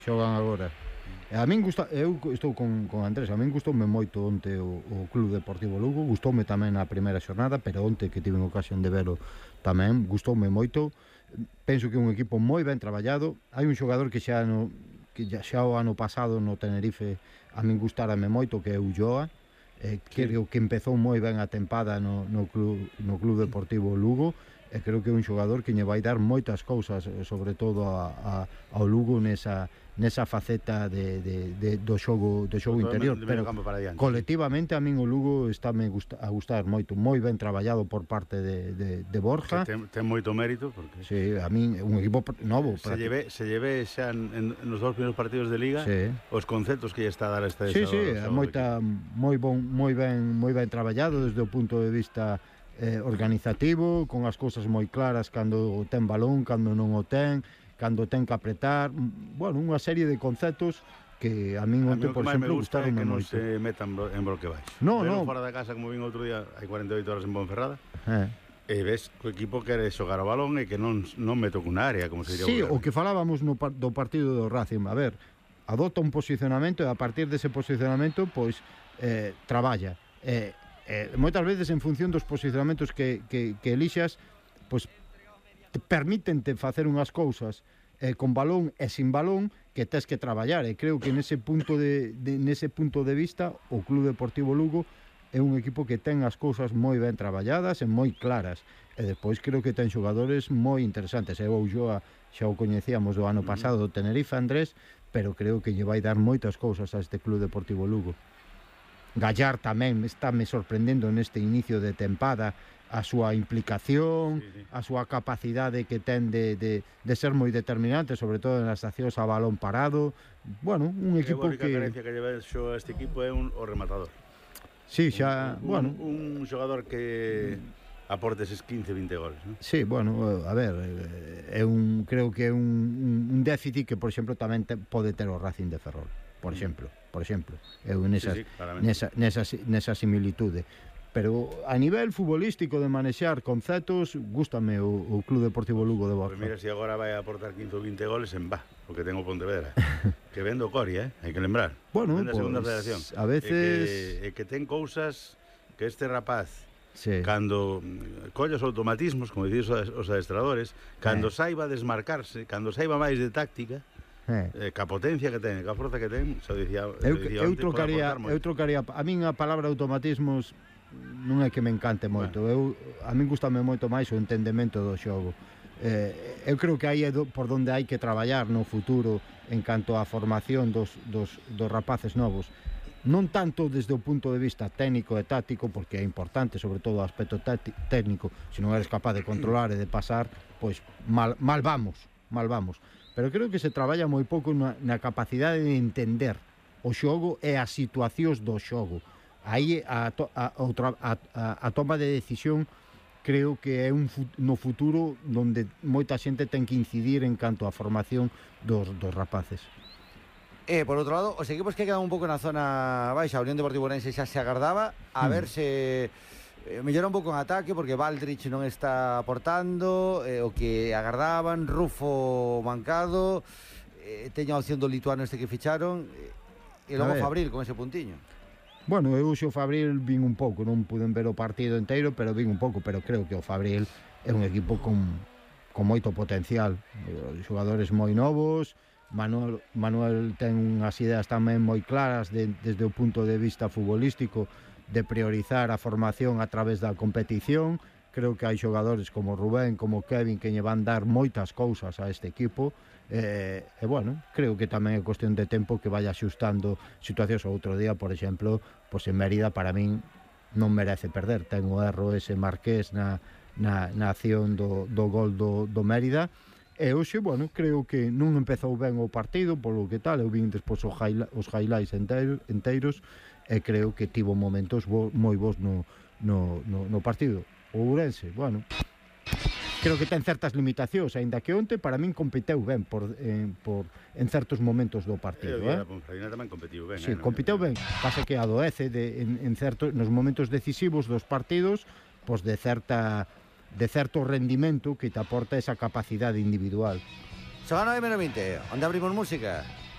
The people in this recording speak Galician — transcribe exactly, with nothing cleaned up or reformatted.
xogan agora. E a min gusta, eu estou con, con Andrés, a min gustoume moito onte o, o Club Deportivo Lugo, gustoume tamén a primeira xornada, pero onte que tive ocasión de velo tamén, gustoume moito. Penso que é un equipo moi ben traballado. Hai un xogador que xa no, que xa o ano pasado no Tenerife a min gustárame moito, que é Ulloa. Eh, creo que empezou moi ben a tempada no, no, club, no Club Deportivo Lugo, e creo que é un xogador que lle vai dar moitas cousas, sobre todo a, a, ao Lugo nesa, nesa faceta de, de, de, do xogo, do xogo interior, pero colectivamente a min o Lugo está me gusta, a gustar moito, moi ben traballado por parte de, de, de Borja. Ten, ten moito mérito porque sí, a min un equipo novo se lleve, se lleve xa en, en nos dous primeros partidos de Liga, sí, os conceptos que lle está a dar esta sí, sí, moita, moi bon, moi ben, moi ben traballado desde o punto de vista eh, organizativo, con as cousas moi claras cando ten balón, cando non o ten, cando ten que apretar, bueno, unha serie de conceptos que a min onte, por exemplo, gustaron moito. A mí o que máis me gusta é que non se metan en bloque baixo. No, no. Fora da casa, como vin outro día, hai cuarenta e oito horas en Ponferrada, eh. e ves que o equipo quere xogar o balón e que non, non me toca unha área, como se diría. Sí, o que falábamos no, do partido do Racing, a ver, adopta un posicionamento e a partir dese posicionamento, pois, eh, traballa. Eh, eh, moitas veces en función dos posicionamentos que, que, que elixas, pois, te permítente facer unhas cousas eh, con balón e sin balón que tes que traballar, e creo que nese punto de, de, nese punto de vista o Club Deportivo Lugo é un equipo que ten as cousas moi ben traballadas e moi claras, e despois creo que ten xogadores moi interesantes. Eu o Ulloa xa o coñecíamos do ano pasado do Tenerife, Andrés, pero creo que lle vai dar moitas cousas a este Club Deportivo Lugo. Gallar tamén está me sorprendendo neste inicio de tempada, a súa implicación, sí, sí, a súa capacidade que ten de, de, de ser moi determinante, sobre todo nas accións a balón parado. Bueno, un equipo que... A única carencia que lleva xo a este equipo é un, o rematador. Sí, xa, un, bueno... Un, un xogador que aporte eses quince, vinte goles, non? Sí, bueno, a ver, é un, creo que é un, un déficit que, por exemplo, tamén te, pode ter o Racing de Ferrol, por exemplo, por exemplo. Eu nesas, sí, sí, nesa, nesa, nesa similitude. Pero a nivel futbolístico de manexar conceptos, gústame o, o Club Deportivo Lugo de Borja. Pois pues mira, se si agora vai a aportar quince ou vinte goles en va, porque ten o Pontevedra, que vendo Coria, eh? Hai que lembrar. Bueno, vende a pues, segunda federación. A veces... E que, e que ten cousas que este rapaz, sí, cando colle os automatismos, como dicís os adestradores, cando eh. saiba desmarcarse, cando saiba máis de táctica, eh. Eh, ca potencia que ten, ca forza que ten, xa dicía, eu, dicía eu, trocaría, eu trocaría, a min a palabra automatismos non é que me encante moito, bueno. eu, a min gustame moito máis o entendemento do xogo. Eh, eu creo que aí é do, por donde hai que traballar no futuro en canto á formación dos, dos, dos rapaces novos. Non tanto desde o punto de vista técnico e táctico, porque é importante, sobre todo o aspecto técnico, se non eres capaz de controlar e de pasar, pois mal, mal vamos, mal vamos. Pero creo que se traballa moi pouco na, na capacidade de entender o xogo e as situacións do xogo. Aí a, a, a, a, a toma de decisión creo que é un no futuro onde moita xente ten que incidir en canto á formación dos, dos rapaces. E, por outro lado, os equipos que quedan un pouco na zona baixa, a Unión Deportiva Ourense xa se agardaba a mm. ver se eh, mellora un pouco en ataque, porque Baldrich non está aportando, eh, o que agardaban, Rufo mancado, eh, teña a opción do lituano este que ficharon, eh, e logo Fabril con ese puntiño. Bueno, eu xo Fabril vin un pouco, non puden ver o partido inteiro, pero vin un pouco, pero creo que o Fabril é un equipo con, con moito potencial, xogadores moi novos. Manuel, Manuel ten unhas ideas tamén moi claras de, desde o punto de vista futbolístico, de priorizar a formación a través da competición. Creo que hai xogadores como Rubén, como Kevin, que lle van dar moitas cousas a este equipo. E, e bueno, creo que tamén é cuestión de tempo que vaya axustando situacións. Outro día, por exemplo, pois en Mérida, para min non merece perder. Ten o erro ese Marqués na, na, na acción do, do gol do, do Mérida. E hoxe, bueno, creo que non empezou ben o partido, polo que tal, eu vin despois os, highlight, os highlights enteiro, enteiros, e creo que tivo momentos bo, moi bons no, no, no, no partido. O Ourense, bueno, creo que ten certas limitacións, aínda que onte para min competeu ben por, en, por, en certos momentos do partido. Eh, eh? A Ponferradina tamén competiu ben. Sí, eh, competeu ben, pasa que adoece de, en, en certos, nos momentos decisivos dos partidos, pois de certa de certo rendimento que te aporta esa capacidade individual. Son a nove menos vinte, onde abrimos música.